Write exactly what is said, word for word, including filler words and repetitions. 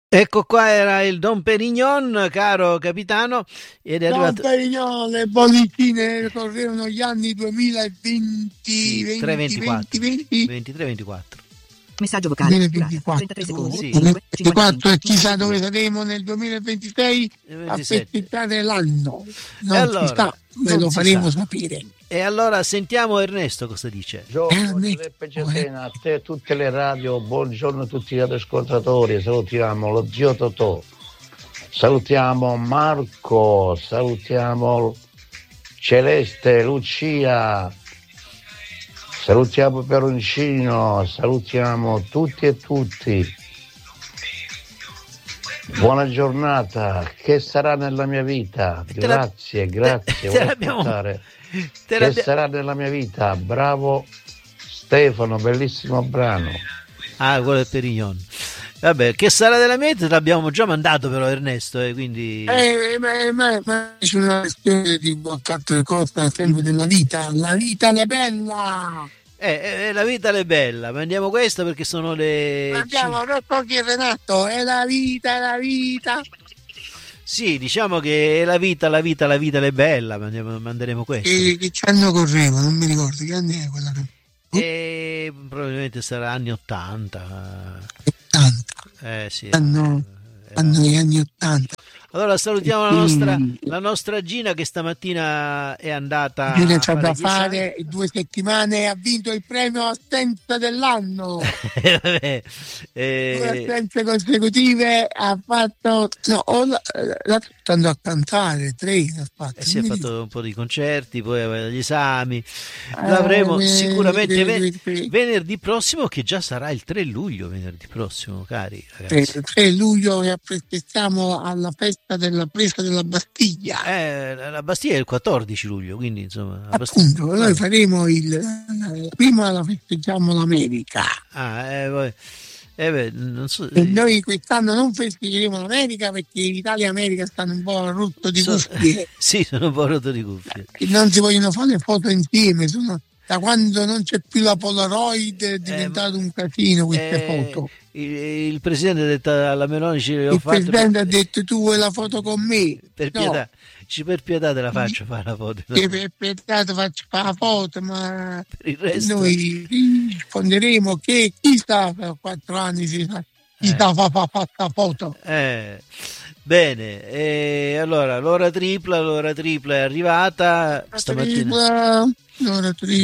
Ecco qua era il Dom Perignon, caro capitano, ed è Dom arrivato Perignon, le bollicine correvano gli anni duemilaventi, tre venti, ventiquattro venti, venti. ventitré ventiquattro. Messaggio vocale. duemilaventiquattro. trentatré secondi. Sì. duemilaventiquattro e chissà dove saremo nel duemilaventisei a ventisette. festeggiare l'anno. Non allora, si sa, ve non lo si faremo sa. sapere. E allora sentiamo Ernesto cosa dice. Buongiorno Giuseppe Cesena, a te e tutte le radio, buongiorno a tutti gli ascoltatori, salutiamo lo zio Totò, salutiamo Marco, salutiamo Celeste, Lucia, salutiamo Peroncino, salutiamo tutti e tutti. Buona giornata, che sarà nella mia vita? Grazie, grazie, te vuoi l'abbiamo- ascoltare? Te Che l'abbia- sarà nella mia vita? Bravo Stefano, bellissimo brano. Ah, quello è Perignon. Vabbè, che sarà della mia vita? L'abbiamo già mandato però Ernesto, eh, quindi... Eh, ma, ma, ma c'è una questione di Boccatto Costa, sempre della vita. La vita è bella! Eh, eh, la vita è bella, mandiamo questo perché sono le... Abbiamo Rocco e Renato, è la vita, è la vita. Sì, diciamo che la vita, la vita, la vita è bella, mandiamo, manderemo questo. Che, che anno correva, non mi ricordo, che anni è quella? E probabilmente sarà anni ottanta. ottanta. Eh sì. Anno, era- anno degli anni ottanta. Allora salutiamo la nostra, la nostra Gina che stamattina è andata Viene a c'è fare da gli esami. fare due settimane e ha vinto il premio assenza dell'anno. Eh, vabbè, Due eh, assenze consecutive ha fatto, no, o la, la andò a cantare, tre ha fatto. eh, si è non mi fatto un po' di concerti, poi aveva gli esami. ricordo. L'avremo Eh, sicuramente eh, ven- eh, venerdì prossimo, che già sarà il tre luglio, venerdì prossimo, cari eh, ragazzi. il tre luglio e festeggiamo alla festa della presa della Bastiglia. Eh, la Bastiglia è il quattordici luglio, quindi insomma... la Bastiglia- Appunto, noi faremo il prima la festeggiamo l'America. Ah, eh, poi- eh, beh, non so... E noi quest'anno non festeggeremo l'America perché l'Italia e l'America stanno un po' rotto di so- cuffie sì, sono un po' rotto di cuffie. e non si vogliono fare le foto insieme. Sono, da quando non c'è più la Polaroid è diventato un casino queste Eh, foto. il, il presidente ha detto alla Meloni ci le ho Il fatte presidente ha per, detto tu vuoi la foto con me? per No, pietà, ci per pietà te la faccio fare la foto. che per pietà ti faccio fare la foto, ma Per il resto... noi risponderemo che chi sta per quattro anni si sa, chi Eh. sta fa fa fatta foto. Eh, bene, e allora l'ora tripla, l'ora tripla è arrivata stamattina. Tripla, l'ora tripla.